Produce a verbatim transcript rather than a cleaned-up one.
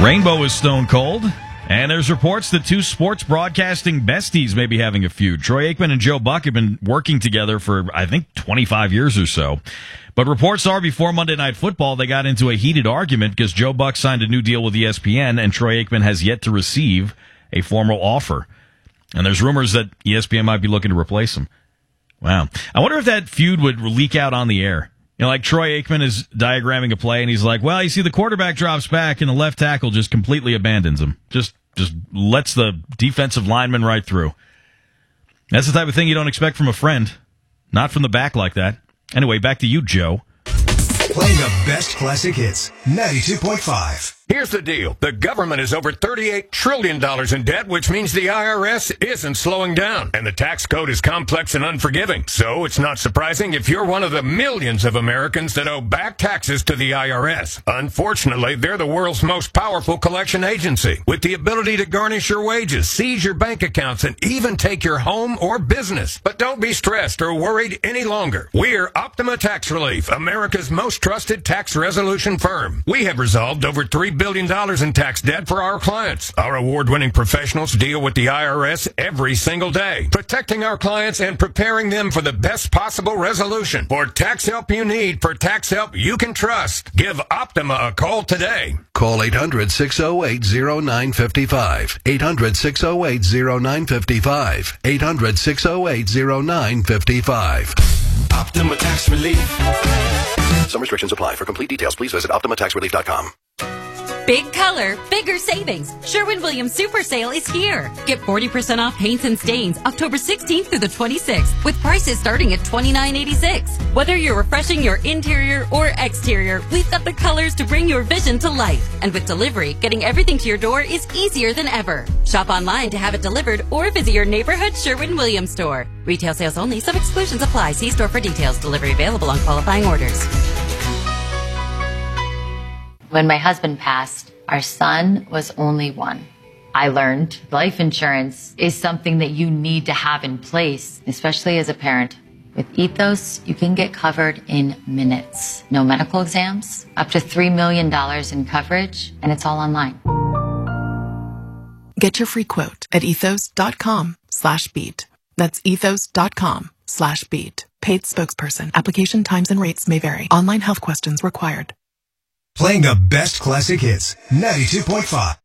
Rainbow is stone cold, and there's reports that two sports broadcasting besties may be having a feud. Troy Aikman and Joe Buck have been working together for, I think, twenty-five years or so. But reports are before Monday Night Football, they got into a heated argument because Joe Buck signed a new deal with E S P N, and Troy Aikman has yet to receive a formal offer. And there's rumors that E S P N might be looking to replace him. Wow. I wonder if that feud would leak out on the air. You know, like Troy Aikman is diagramming a play, and he's like, well, you see the quarterback drops back, and the left tackle just completely abandons him. Just just lets the defensive lineman right through. That's the type of thing you don't expect from a friend. Not from the back like that. Anyway, back to you, Joe. Playing the best classic hits, ninety-two point five. Here's the deal. The government is over thirty-eight trillion dollars in debt, which means the I R S isn't slowing down. And the tax code is complex and unforgiving. So it's not surprising if you're one of the millions of Americans that owe back taxes to the I R S. Unfortunately, they're the world's most powerful collection agency, with the ability to garnish your wages, seize your bank accounts, and even take your home or business. But don't be stressed or worried any longer. We're Optima Tax Relief, America's most trusted tax resolution firm. We have resolved over three billion dollars in tax debt for our clients. Our award-winning professionals deal with the I R S every single day, protecting our clients and preparing them for the best possible resolution. For tax help you need, for tax help you can trust, give Optima a call today. Call eight hundred, six oh eight, oh nine five five. eight hundred, six oh eight, oh nine five five. eight hundred, six oh eight, oh nine five five. Optima Tax Relief. Some restrictions apply. For complete details, please visit optima tax relief dot com. Big color, bigger savings. Sherwin-Williams Super Sale is here. Get forty percent off paints and stains October sixteenth through the twenty-sixth with prices starting at twenty-nine eighty-six. Whether you're refreshing your interior or exterior, we've got the colors to bring your vision to life. And with delivery, getting everything to your door is easier than ever. Shop online to have it delivered or visit your neighborhood Sherwin-Williams store. Retail sales only. Some exclusions apply. See store for details. Delivery available on qualifying orders. When my husband passed, our son was only one. I learned life insurance is something that you need to have in place, especially as a parent. With Ethos, you can get covered in minutes. No medical exams, up to three million dollars in coverage, and it's all online. Get your free quote at ethos.com slash beat. That's ethos.com slash beat. Paid spokesperson. Application times and rates may vary. Online health questions required. Playing the best classic hits, ninety-two point five.